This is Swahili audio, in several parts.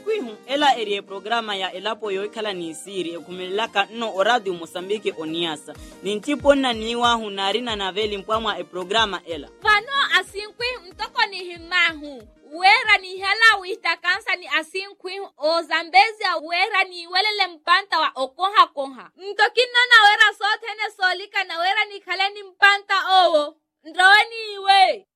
Asinkwihu ela erie programa ya elapo yoikala ni siri ekumilaka no Radio Mosambiki oniasa. Nintipo na niwa hunarina na veli mpamwa programa ela. Vano asinkwihu mtoko ni himahu. Wera ni hela witakansa ni asinkwihu o Zambezia wera ni welele mpanta wa okonha konha. Mtokino na wera sote ne solika na wera ni kaleni mpanta owo. Ndroweni iwe.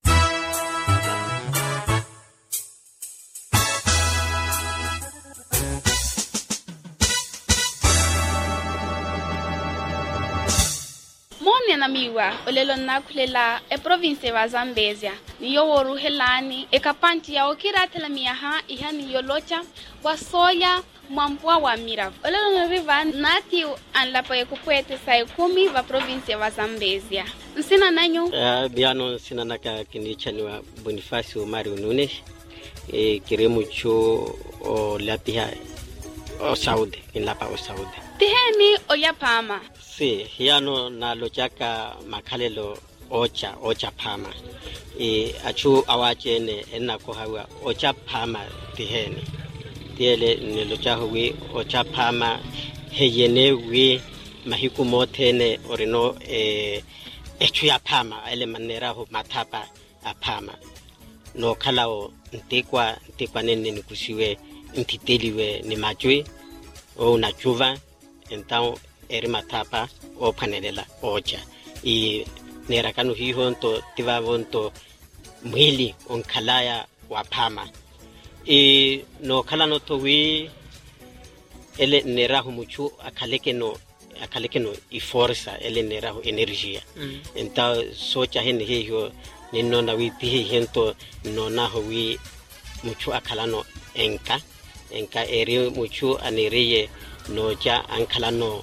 Moni anamiwa olelo nakulela province wa Zambezia niyo woru helani kapanti ya okira telamia ha ihani yolocha wa soya mwampua wa mirav olelo riva nati anlapo ekupuete sa 10 wa province wa Zambezia nsina nanyo biano sina naka kinichani wa Bonifacio Mario Nunes kiremu cho o lapia o Saudi inlapa o Saudi tiheni oyapama si hiano na lochaka makalelo ocha pama achu awachene enako hawa ocha pama tiheni tiele ne lochaho wi ocha pama heyene wi mahiku motene orino echu ya pama ele manera ho matapa apama no kalao ntikwa nene nikusiwe ntiteliwe ni majwe o na chuva então matapa o panelela ocha nera kanu hihonto tivavonto mwili onkalaya wapama no kalano to wi ele nera humuchu akalekeno força ele nera energia então socha hen hiho ninno na wi pihi hento no na ho wi muchu akalano enka eri muchu aneriye noja ankalano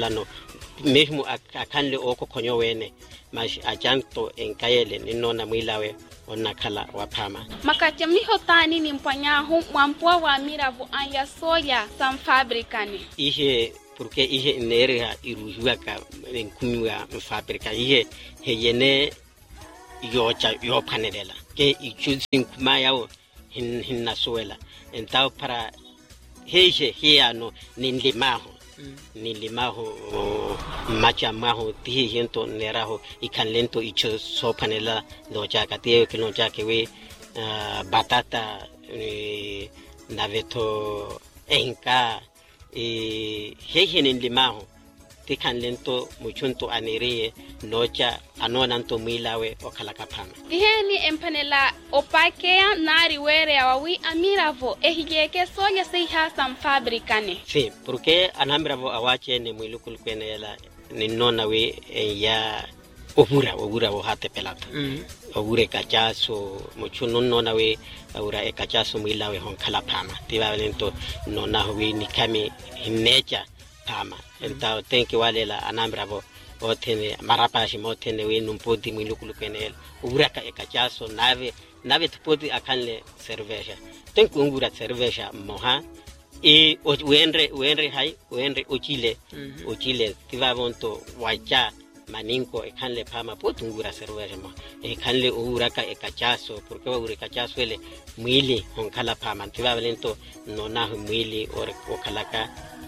mesmo akanle oko konyo wene mas ajanto enkayele ninona mwilawe onakala wapama makacha mihotani ni mpanyahu mwampua wa miravu anya soya sam fabricani ihe porque ihe nerea iruhuaka enkumiwa fabrika ihe heyene yo panelela ke ichuzi kumaya hinna soela entao para heje hiano nilimaho macha maho tihi hento neraho ikanlento icho sopanela loja tie kino jake we batata naveto enka heje nilimaho tikanlento muchunto anere noja anonanto milawe okalaka pama tiheni empanela opakea nari were awawi amiravo ehigeke soya seiha sam fabricane sí porque anamiravo awache ne mwilukul kwenela ninona we ya obura wo hate pelata obure kachaso muchuno nona we aura ekachaso milawe honkala pama tibalento nona we nikami hinecha pama entao tenki walela anamiravo otene marapashi motene we numpodi mwilukul kwenela uraka ekachaso nave tupodi akanle cerveja tenku ungura cerveja moha wenre ochile tivavonto wacha maninko ekanle pama potungura cerveja mo ekanle uraka ekachaso porque ure kachaso ele mwili honkala pama tivavalento nona mwili okalaka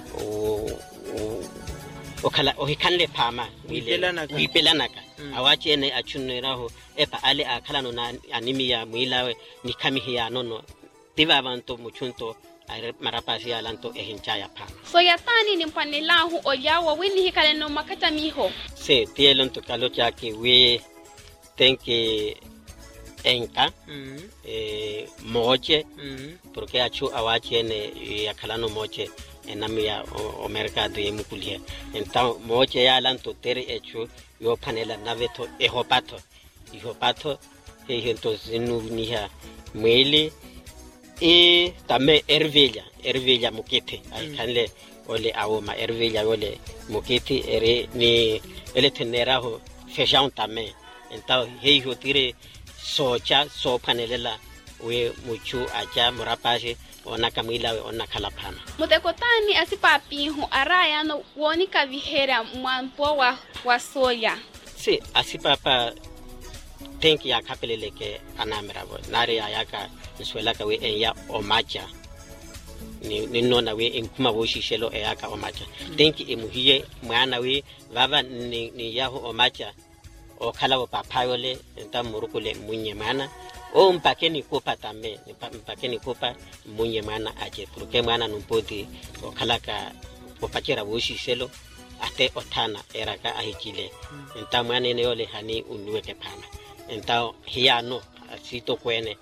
okala ohikanle pama wipelanaka awache ene achuneraho epa ale akala no na anemia mwilawe ni kamihiya nono tivavanto muchunto marapasi alanto ehinchaya pama soyatani ni mpanelahu oyawa wini hikale no makata miho se tielonto kalocha ke we tenke enka moche porque achu awache ene akalano moche enamia o mercado yemukulia então moche ya lanto tere echu yo panela naveto ihopato hento zinuvnia mwili tame ervilha mukete aikanle ole awoma ervilha ole mukete ere ni ele teneraho feijão também então heiho tire socha so panelela we muchu aja murapaje ona kamila we ona kalapana mutekotani asipapihu araya no wonika vihera mwanpo wa soya si asipapa tenki ya kapeleleke anamiravo nare ayaka iswelaka we enya omacha ni nona we inkuma woshishelo aka omacha tenki emuhie mwana we baba ni yaho omacha o kala wo papayole enta murukule munye mana o mpakeni kopa tambe mpakeni kopa munye mana aje porque mwana numpoti o kala ka opachera woshishelo ate otana eraka ahikile enta mwana ne yole hani unweke pama enta hiano sito kwene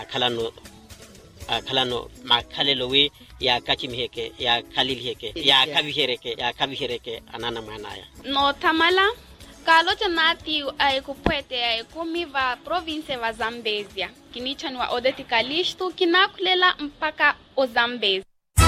akhalano makhalelo we ya kachimiheke ya khaliliheke ya kavihereke anana manaya no tamala kalocha nati ay kupwete ay kumiva province wa Zambezia kinichani wa Odete Calixto kinakulela mpaka o Zambezia.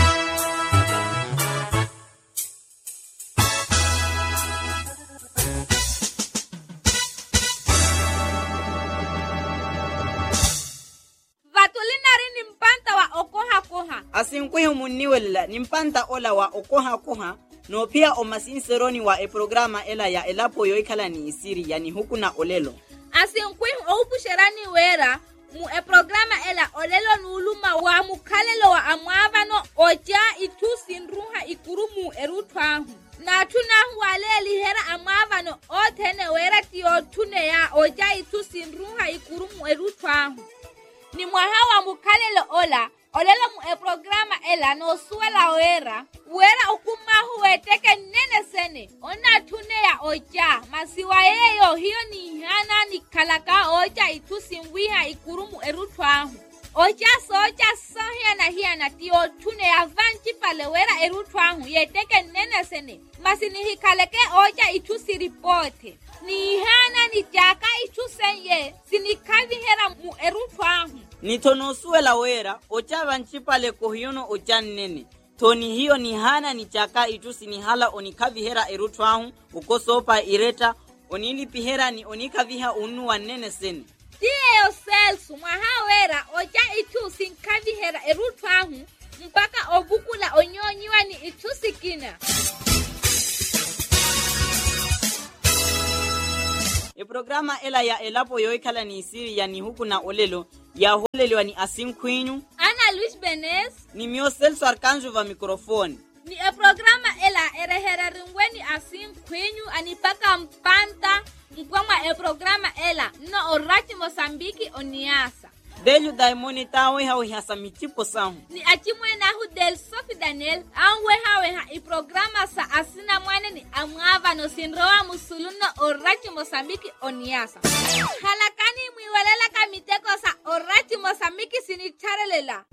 Asinkwihu muniwela nimpanta ola wa okoha no pia omasinseroni wa programa ela ya elapo yoikala ni isiri yani huku na olelo. Asinkwihu oupusherani wera mu programa ela olelo nuluma wa mukalelo wa amwavano oja itusinruha ikurumu erutwahu. Na tunahu waleli hera amwavano otene wera tiyo tune ya oja itusinruha ikurumu erutwahu. Ni mwahawa mukalelo ola olelo mu programa ela no suela wera ukumahu weteke nene sene ona tune ya oja masiwa yeyo hiyo ni hana ni kalaka oja itusimwiha ikurumu erutwahu oja soja sohia na tiyo tune ya vanchi pale wera erutwahu yeteke nene sene masini hikaleke oja itusiripote ni hana ni jaka itusenye sinikavi hera mu erutwahu nitono suela wera ochava nchipale kohiono ochanene toni hiyo ni hana ni chaka itusi ni hala onikavihera erutwahu ukosopa ireta onilipihera ni onikaviha unu wanene sene tiyo selsu mwahawera oja itusi nkavihera erutwahu mpaka obukula onyonyiwa ni itusi kina. Programa ela ya elapo yoikala ni isiri yani huku na olelo ya holelewa ni Asinkwihu Ana Luis Benes ni mio Celso Arcanjo va mikrofoni. Ni programa ela erehera ringweni Asinkwihu anipaka mpanta mpwama programa ela no orati Mosambiki oniasa. Delio daimoni tawe hawe hasa mitipo samu. Ni achimwe na hu del Sophie Daniel anwe hawe ha programa sa asina mwane ni amwava no sinroa musuluno orati Mosambiki oniasa. Halakani mwiwalela kamiteko sa orati Mosambiki sinitarelela.